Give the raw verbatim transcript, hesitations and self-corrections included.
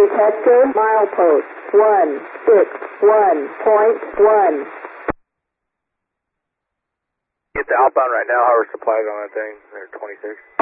detector, milepost one six one point one. Get the outbound right now. How are supplies on that thing? They're twenty-six.